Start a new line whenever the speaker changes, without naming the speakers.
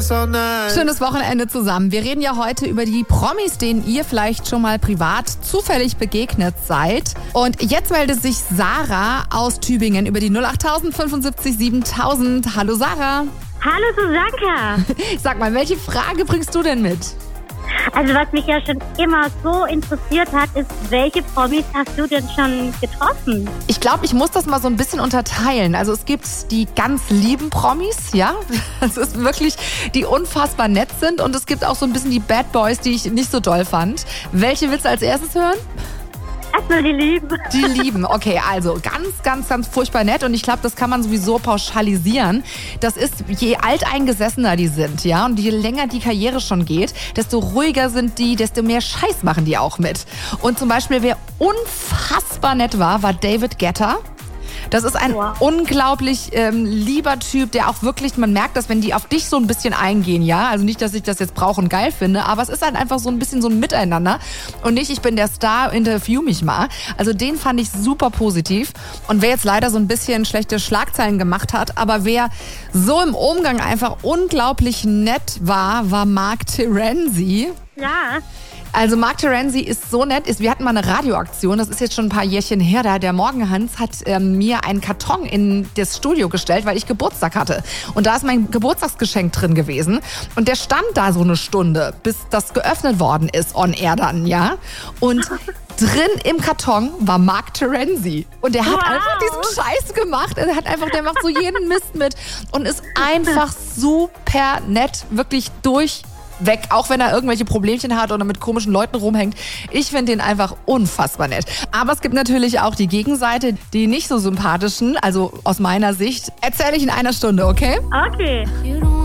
Schönes Wochenende zusammen. Wir reden ja heute über die Promis, denen ihr vielleicht schon mal privat zufällig begegnet seid. Und jetzt meldet sich Sarah aus Tübingen über die 08000 75 7000. Hallo Sarah.
Hallo Susanka.
Sag mal, welche Frage bringst du denn mit?
Also was mich ja schon immer so interessiert hat, ist, welche Promis hast du denn schon getroffen?
Ich glaube, ich muss das mal so ein bisschen unterteilen. Also es gibt die ganz lieben Promis, ja. Das ist wirklich, die unfassbar nett sind. Und es gibt auch so ein bisschen die Bad Boys, die ich nicht so doll fand. Welche willst du als erstes hören?
Erstmal die Lieben.
Die Lieben, okay, also ganz furchtbar nett und ich glaube, das kann man sowieso pauschalisieren. Das ist, je alteingesessener die sind, ja, und je länger die Karriere schon geht, desto ruhiger sind die, desto mehr Scheiß machen die auch mit. Und zum Beispiel, wer unfassbar nett war David Guetta. Das ist ein unglaublich lieber Typ, der auch wirklich, man merkt das, wenn die auf dich so ein bisschen eingehen, ja. Also nicht, dass ich das jetzt brauche und geil finde, aber es ist halt einfach so ein bisschen so ein Miteinander. Und nicht, ich bin der Star, interview mich mal. Also den fand ich super positiv. Und wer jetzt leider so ein bisschen schlechte Schlagzeilen gemacht hat, aber wer so im Umgang einfach unglaublich nett war Mark Terenzi.
Ja.
Also Mark Terenzi ist so nett. Wir hatten mal eine Radioaktion, das ist jetzt schon ein paar Jährchen her. Der Morgenhans hat mir einen Karton in das Studio gestellt, weil ich Geburtstag hatte. Und da ist mein Geburtstagsgeschenk drin gewesen. Und der stand da so eine Stunde, bis das geöffnet worden ist, on air dann, ja. Und drin im Karton war Mark Terenzi. Und der hat einfach diesen Scheiß gemacht. Der macht so jeden Mist mit und ist einfach super nett, wirklich durchweg, auch wenn er irgendwelche Problemchen hat oder mit komischen Leuten rumhängt. Ich finde den einfach unfassbar nett. Aber es gibt natürlich auch die Gegenseite, die nicht so sympathischen, also aus meiner Sicht. Erzähle ich in einer Stunde, okay?
Okay.